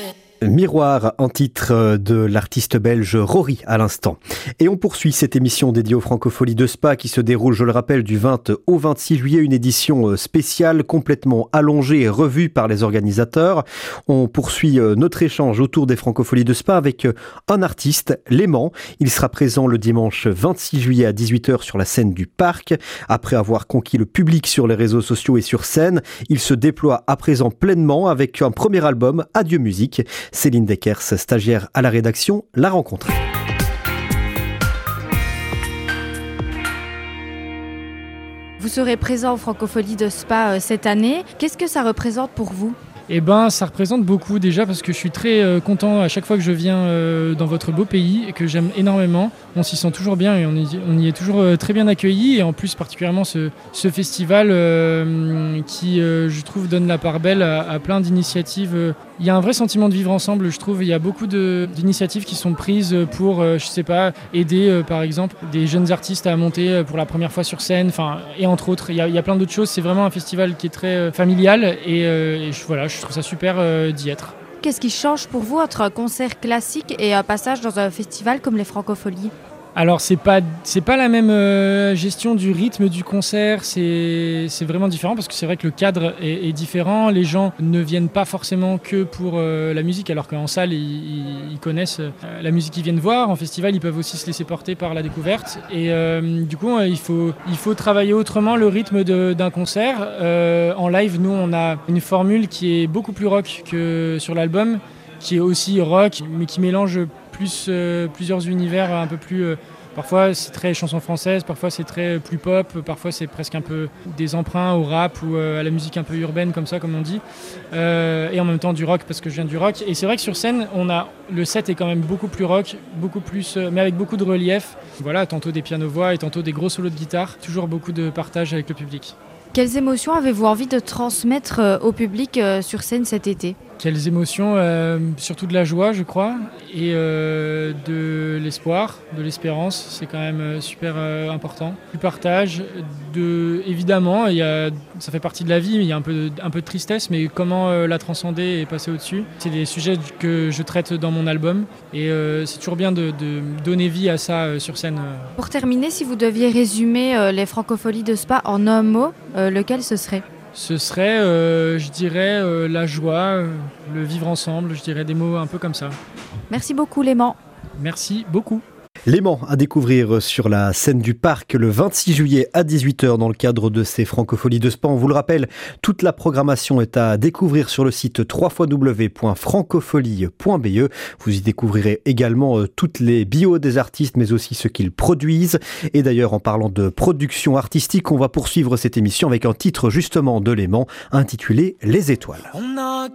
Miroir en titre de l'artiste belge Rory à l'instant. Et on poursuit cette émission dédiée aux Francopholies de Spa qui se déroule, je le rappelle, du 20 au 26 juillet, une édition spéciale complètement allongée et revue par les organisateurs. On poursuit notre échange autour des Francopholies de Spa avec un artiste, Léman. Il sera présent le dimanche 26 juillet à 18h sur la scène du Parc. Après avoir conquis le public sur les réseaux sociaux et sur scène, il se déploie à présent pleinement avec un premier album, Adieu Musique. Céline Deckers, stagiaire à la rédaction, l'a rencontré. Vous serez présent aux Francopholies de Spa cette année. Qu'est-ce que ça représente pour vous ? Eh ben, ça représente beaucoup déjà parce que je suis très content à chaque fois que je viens dans votre beau pays et que j'aime énormément. On s'y sent toujours bien et on y est toujours très bien accueillis. Et en plus, particulièrement ce festival qui, je trouve, donne la part belle à plein d'initiatives. Il y a un vrai sentiment de vivre ensemble, je trouve. Il y a beaucoup d'initiatives qui sont prises pour, aider, par exemple, des jeunes artistes à monter pour la première fois sur scène. Et entre autres, il y a plein d'autres choses. C'est vraiment un festival qui est très familial et je trouve ça super d'y être. Qu'est-ce qui change pour vous entre un concert classique et un passage dans un festival comme les Francopholies ? Alors c'est pas la même gestion du rythme du concert, c'est vraiment différent parce que c'est vrai que le cadre est différent, les gens ne viennent pas forcément que pour la musique alors qu'en salle ils connaissent la musique qu'ils viennent voir, en festival ils peuvent aussi se laisser porter par la découverte et du coup il faut travailler autrement le rythme d'un concert. En live nous on a une formule qui est beaucoup plus rock que sur l'album, qui est aussi rock mais qui mélange plusieurs univers un peu plus... parfois c'est très chanson française, parfois c'est très plus pop, parfois c'est presque un peu des emprunts au rap ou à la musique un peu urbaine comme ça, comme on dit. Et en même temps du rock parce que je viens du rock. Et c'est vrai que sur scène, le set est quand même beaucoup plus rock, beaucoup plus, mais avec beaucoup de relief. Voilà, tantôt des pianos-voix et tantôt des gros solos de guitare. Toujours beaucoup de partage avec le public. Quelles émotions avez-vous envie de transmettre au public sur scène cet été ? Quelles émotions, surtout de la joie je crois, et de l'espoir, de l'espérance, c'est quand même super important. Du partage, évidemment, ça fait partie de la vie, il y a un peu de tristesse, mais comment la transcender et passer au-dessus. C'est des sujets que je traite dans mon album, et c'est toujours bien de donner vie à ça sur scène. Pour terminer, si vous deviez résumer les Francopholies de Spa en un mot, lequel ce serait ? Ce serait, je dirais, la joie, le vivre ensemble, je dirais des mots un peu comme ça. Merci beaucoup Léman. Merci beaucoup. Léman à découvrir sur la scène du Parc le 26 juillet à 18h dans le cadre de ces Francopholies de Spa. On vous le rappelle, toute la programmation est à découvrir sur le site www.francopholie.be. Vous y découvrirez également toutes les bios des artistes mais aussi ce qu'ils produisent. Et d'ailleurs, en parlant de production artistique, on va poursuivre cette émission avec un titre justement de Léman intitulé Les Étoiles.